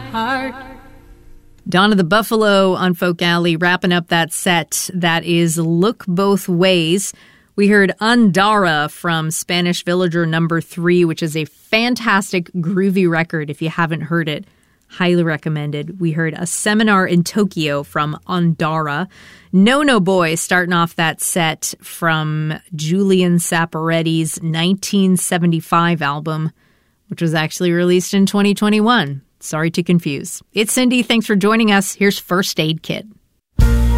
heart. Dawn of the Buffalo on Folk Alley, wrapping up that set. That is Look Both Ways. We heard Andara from Spanish Villager No. 3, which is a fantastic, groovy record. If you haven't heard it, highly recommended. We heard A Seminar in Tokyo from Andara. No No Boy starting off that set from Julian Saporetti's 1975 album, which was actually released in 2021. Sorry to confuse. It's Cindy. Thanks for joining us. Here's First Aid Kit.